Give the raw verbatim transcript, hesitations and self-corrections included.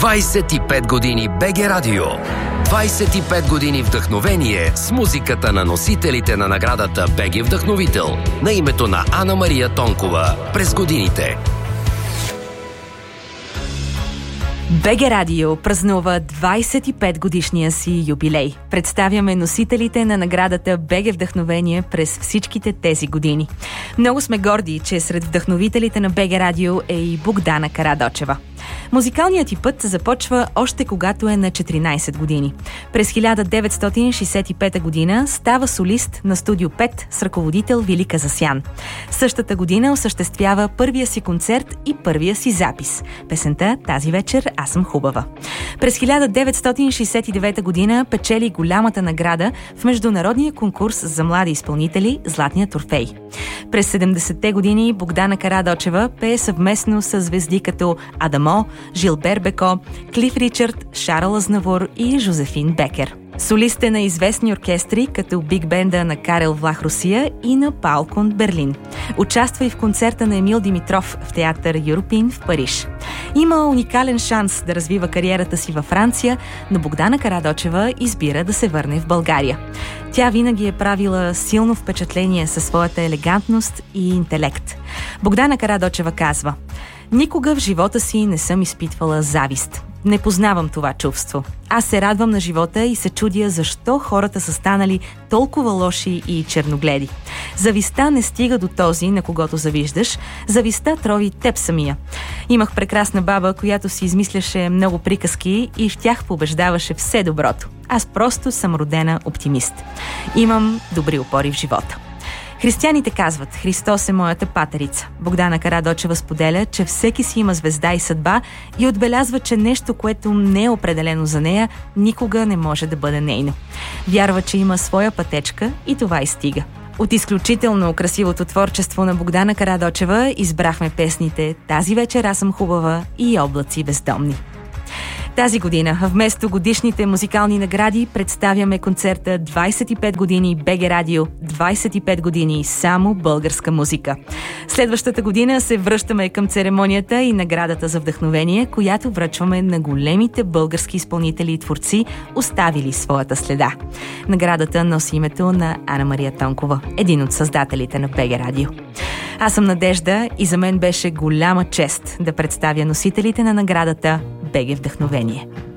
двайсет и пет години БГ Радио. двайсет и пет години вдъхновение с музиката на носителите на наградата БГ Вдъхновител на името на Ана Мария Тонкова през годините. БГ Радио празнува двайсет и пет годишния си юбилей. Представяме носителите на наградата БГ Вдъхновение през всичките тези години. Много сме горди, че сред вдъхновителите на БГ Радио е и Богдана Карадочева. Музикалният ти път започва още когато е на четиринайсет години. През хиляда деветстотин шейсет и пета година става солист на Студио пет с ръководител Вили Казасян. Същата година осъществява първия си концерт и първия си запис. Песента "Тази вечер аз съм хубава". През хиляда деветстотин шейсет и девета година печели голямата награда в международния конкурс за млади изпълнители "Златният Орфей". През седемдесетте години Богдана Карадочева пее съвместно с звезди като Адамо, Жилбер Беко, Клиф Ричард, Шарл Азнавур и Жозефин Бекер. Солист е на известни оркестри, като Биг Бенда на Карел Влах Русия и на Паул Кунт Берлин. Участва и в концерта на Емил Димитров в театър Юропин в Париж. Има уникален шанс да развива кариерата си във Франция, но Богдана Карадочева избира да се върне в България. Тя винаги е правила силно впечатление със своята елегантност и интелект. Богдана Карадочева казва: "Никога в живота си не съм изпитвала завист. Не познавам това чувство. Аз се радвам на живота и се чудя защо хората са станали толкова лоши и черногледи. Завистта не стига до този, на когото завиждаш. Завистта трови теб самия. Имах прекрасна баба, която си измисляше много приказки и в тях побеждаваше все доброто. Аз просто съм родена оптимист. Имам добри опори в живота." Християните казват: "Христос е моята патерица." Богдана Карадочева споделя, че всеки си има звезда и съдба и отбелязва, че нещо, което не е определено за нея, никога не може да бъде нейно. Вярва, че има своя пътечка и това и стига. От изключително красивото творчество на Богдана Карадочева избрахме песните "Тази вечер аз съм хубава" и "Облаци бездомни". Тази година, вместо годишните музикални награди, представяме концерта двайсет и пет години БГ Радио, двайсет и пет години само българска музика. Следващата година се връщаме към церемонията и наградата за вдъхновение, която връчваме на големите български изпълнители и творци, оставили своята следа. Наградата носи името на Ана Мария Тонкова, един от създателите на БГ Радио. Аз съм Надежда и за мен беше голяма чест да представя носителите на наградата БГ Вдъхновение.